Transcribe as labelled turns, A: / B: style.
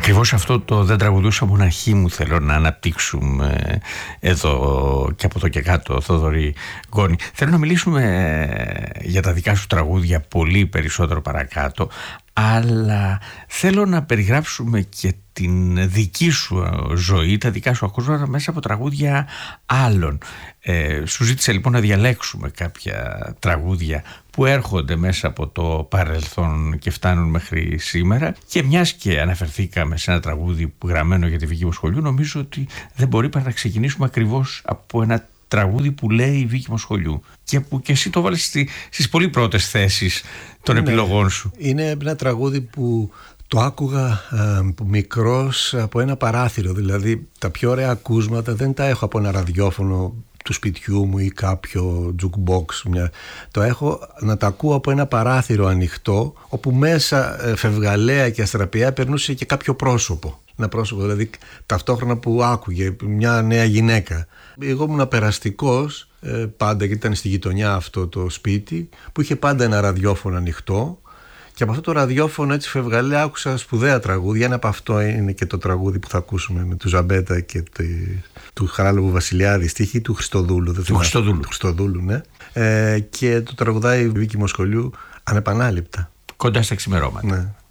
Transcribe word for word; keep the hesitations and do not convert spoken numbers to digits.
A: Ακριβώς αυτό το «Δεν τραγουδούσα μοναχή μου» θέλω να αναπτύξουμε εδώ και από εδώ και κάτω, Θοδωρή Γκόνη. Θέλω να μιλήσουμε για τα δικά σου τραγούδια πολύ περισσότερο παρακάτω, αλλά θέλω να περιγράψουμε και την δική σου ζωή, τα δικά σου ακούσματα μέσα από τραγούδια άλλων. Ε, σου ζήτησα λοιπόν να διαλέξουμε κάποια τραγούδια που έρχονται μέσα από το παρελθόν και φτάνουν μέχρι σήμερα, και μιας και αναφερθήκαμε σε ένα τραγούδι που γραμμένο για τη Βίκη Μοσχολιού, νομίζω ότι δεν μπορεί παρά να ξεκινήσουμε ακριβώς από ένα τραγούδι που λέει η Βίκη Μοσχολιού και που και εσύ το βάλεις στη, στις πολύ πρώτες θέσεις των
B: είναι,
A: επιλογών σου.
B: Είναι ένα τραγούδι που το άκουγα ε, μικρός από ένα παράθυρο, δηλαδή τα πιο ωραία ακούσματα δεν τα έχω από ένα ραδιόφωνο του σπιτιού μου ή κάποιο jukebox. Μια... Το έχω να τα ακούω από ένα παράθυρο ανοιχτό, όπου μέσα ε, φευγαλέα και αστραπιά περνούσε και κάποιο πρόσωπο. Ένα πρόσωπο δηλαδή ταυτόχρονα που άκουγε μια νέα γυναίκα. Εγώ ήμουν περαστικός ε, πάντα, γιατί ήταν στη γειτονιά αυτό το σπίτι που είχε πάντα ένα ραδιόφωνο ανοιχτό, και από αυτό το ραδιόφωνο έτσι φευγαλέα άκουσα σπουδαία τραγούδια. Ένα από αυτό είναι και το τραγούδι που θα ακούσουμε με του Ζαμπέτα και τη, του Χαράλαμπου Βασιλιάδη, στίχη του Χριστοδούλου.
A: Του Χριστοδούλου.
B: Του Χριστοδούλου, ναι. Ε, και το τραγουδάει η Βίκη Μοσχολιού ανεπανάληπτα.
A: Κοντά στα ξημερώματα.
B: Ναι.